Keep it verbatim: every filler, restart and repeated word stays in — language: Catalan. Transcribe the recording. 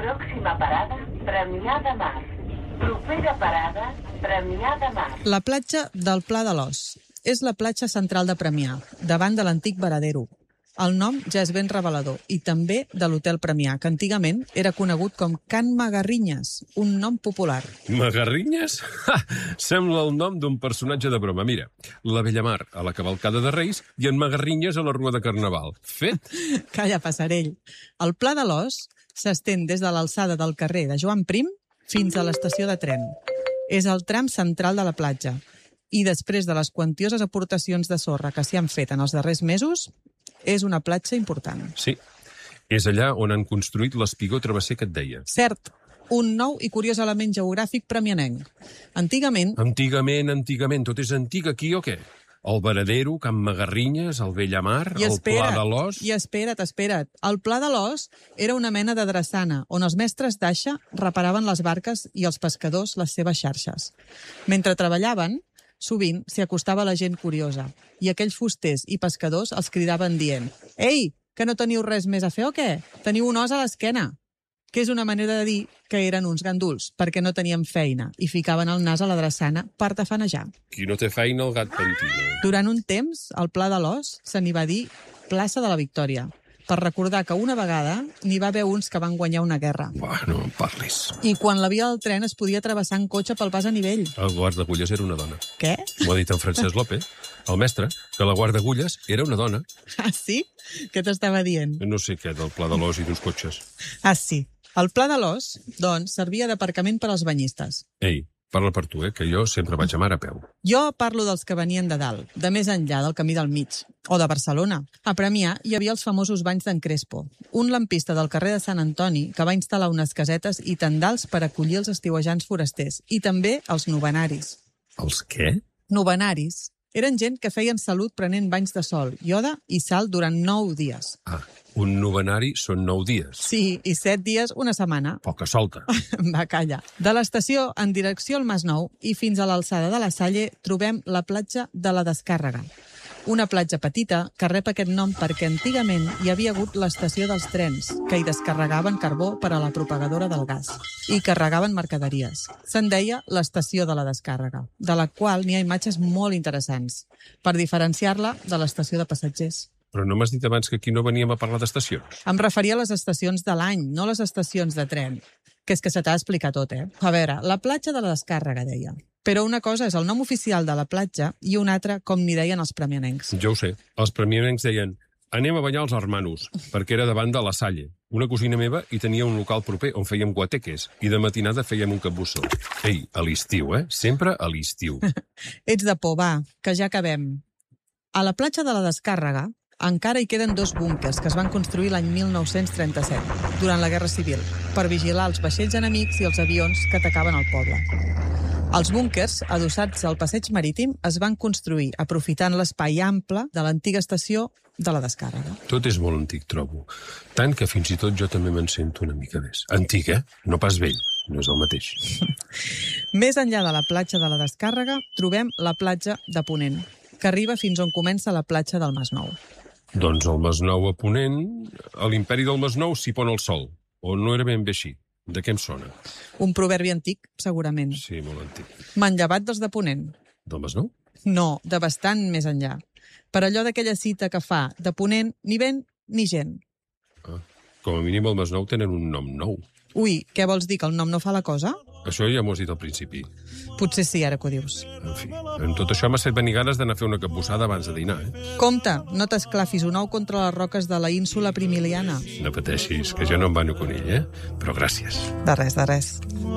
Pròxima parada, Premià de Mar. Propera parada, Premià de Mar. La platja del Pla de l'Os és la platja central de Premià, davant de l'antic Varadero. El nom ja és ben revelador, i també de l'Hotel Premià, que antigament era conegut com Can Magarrinyes, un nom popular. Magarrinyes? Ha! Sembla el nom d'un personatge de broma. Mira, la Bellamar a la cavalcada de Reis i en Magarrinyes a la rua de Carnaval. Fet? Calla, passarell. El Pla de l'Os s'estén des de l'alçada del carrer de Joan Prim fins a l'estació de tren. És el tram central de la platja. I després de les quantioses aportacions de sorra que s'hi han fet en els darrers mesos, és una platja important. Sí, és allà on han construït l'espigó travesser que et deia. Cert, un nou i curiós element geogràfic premianenc. Antigament... Antigament, antigament, tot és antic aquí o què? El Varadero, Can Magarrinyes, el Bellamar, I el Pla de l'Os... I espera't, espera't. El Pla de l'Os era una mena de drassana, on els mestres d'aixa reparaven les barques i els pescadors les seves xarxes. Mentre treballaven, sovint s'hi acostava la gent curiosa, i aquells fusters i pescadors els cridaven dient: «Ei, que no teniu res més a fer o què? Teniu un os a l'esquena!» Que és una manera de dir que eren uns ganduls, perquè no tenien feina, i ficaven el nas a la drassana per tafanejar. Qui no té feina, el gat pentina. Durant un temps, al Pla de l'Os se n'hi va dir Plaça de la Victòria, per recordar que una vegada n'hi va haver uns que van guanyar una guerra. Buah, no em parlis. I quan la via del tren es podia travessar en cotxe pel pas a nivell. El guardagulles era una dona. Què? Ho ha dit en Francesc López, el mestre, que la guardagulles era una dona. Ah, sí? Què t'estava dient? No sé què, del Pla de l'Os i d'uns cotxes. Ah, sí. El Pla de l'Os, doncs, servia d'aparcament per als banyistes. Ei, parla per tu, eh, que jo sempre vaig a mar a peu. Jo parlo dels que venien de dalt, de més enllà del camí del mig, o de Barcelona. A Premià hi havia els famosos banys d'en Crespo, un lampista del carrer de Sant Antoni que va instal·lar unes casetes i tendals per acollir els estiuejants forasters, i també els novenaris. Els què? Novenaris. Eren gent que feien salut prenent banys de sol, ioda i sal durant nou dies. Ah, un novenari són nou dies. Sí, i set dies una setmana. Poca solta. Va, calla. De l'estació en direcció al Masnou i fins a l'alçada de la Salle trobem la platja de la Descàrrega. Una platja petita que rep aquest nom perquè antigament hi havia hagut l'estació dels trens, que hi descarregaven carbó per a la propagadora del gas i carregaven mercaderies. Se'n deia l'estació de la Descàrrega, de la qual n'hi ha imatges molt interessants, per diferenciar-la de l'estació de passatgers. Però no m'has dit abans que aquí no veníem a parlar d'estacions? Em referia a les estacions de l'any, no les estacions de tren. Que és que se t'ha d'explicar tot, eh? A veure, la platja de la Descàrrega, deia. Però una cosa és el nom oficial de la platja i una altra com n'hi deien els premianencs. Jo ho sé. Els premianencs deien anem a banyar els hermanos, perquè era davant de la Salle. Una cosina meva hi tenia un local proper on fèiem guateques i de matinada fèiem un capbussó. Ei, a l'estiu, eh? Sempre a l'estiu. Ets de por, va, que ja acabem. A la platja de la Descàrrega encara hi queden dos búnkers que es van construir l'any mil nou-cents trenta-set, durant la Guerra Civil, per vigilar els vaixells enemics i els avions que atacaven el poble. Els búnkers, adossats al passeig marítim, es van construir aprofitant l'espai ample de l'antiga estació de la Descàrrega. Tot és molt antic, trobo. Tant que fins i tot jo també me'n sento una mica més. Antic, eh? No pas vell. No és el mateix. Més enllà de la platja de la Descàrrega, trobem la platja de Ponent, que arriba fins on comença la platja del Masnou. Doncs el Masnou a Ponent, a l'imperi del Masnou s'hi pon el sol. O no era ben bé així. De què em sona? Un proverbi antic, segurament. Sí, molt antic. M'han llevat dels de Ponent. Del Masnou? No, de bastant més enllà. Per allò d'aquella cita que fa de Ponent ni vent ni gent. Ah, com a mínim el Masnou tenen un nom nou. Ui, què vols dir, que el nom no fa la cosa? Això ja m'ho has dit al principi. Potser sí, ara que ho dius. En fi, en tot això m'ha fet venir ganes d'anar a fer una capbussada abans de dinar, eh? Compte, no t'esclafis un ou contra les roques de la ínsula Primiliana. No pateixis, que jo no em banyo conill, eh? Però gràcies. De res, de res.